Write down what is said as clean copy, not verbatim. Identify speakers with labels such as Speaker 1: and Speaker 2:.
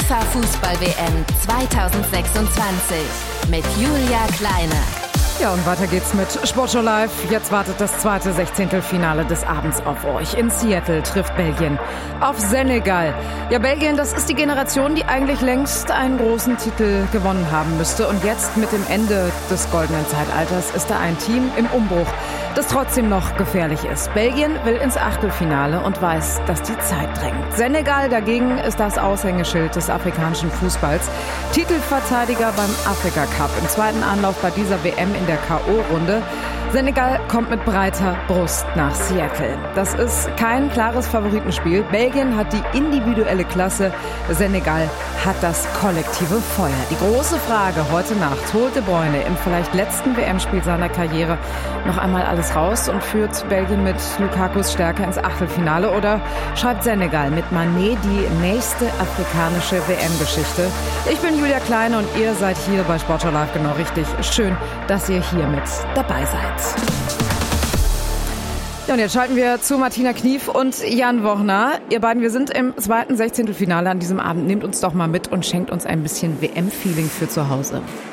Speaker 1: FIFA Fußball-WM 2026 mit Julia Kleine.
Speaker 2: Ja, und weiter geht's mit Sportschau Live. Jetzt wartet das zweite Sechzehntelfinale des Abends auf euch. In Seattle trifft Belgien auf Senegal. Ja, Belgien, das ist die Generation, die eigentlich längst einen großen Titel gewonnen haben müsste. Und jetzt mit dem Ende des goldenen Zeitalters ist da ein Team im Umbruch, das trotzdem noch gefährlich ist. Belgien will ins Achtelfinale und weiß, dass die Zeit drängt. Senegal dagegen ist das Aushängeschild des afrikanischen Fußballs. Titelverteidiger beim Afrika Cup im zweiten Anlauf bei dieser WM in der K.O.-Runde. Senegal kommt mit breiter Brust nach Seattle. Das ist kein klares Favoritenspiel. Belgien hat die individuelle Klasse. Senegal hat das kollektive Feuer. Die große Frage heute Nacht: Holt De Bruyne im vielleicht letzten WM-Spiel seiner Karriere noch einmal alles raus und führt Belgien mit Lukakus Stärke ins Achtelfinale? Oder schreibt Senegal mit Mané die nächste afrikanische WM-Geschichte? Ich bin Julia Kleine und ihr seid hier bei Sportschau Live genau richtig. Schön, dass ihr hier mit dabei seid. Ja, und jetzt schalten wir zu Martina Knief und Jan Wochner. Ihr beiden, wir sind im zweiten Sechzehntelfinale an diesem Abend. Nehmt uns doch mal mit und schenkt uns ein bisschen WM-Feeling für zu Hause.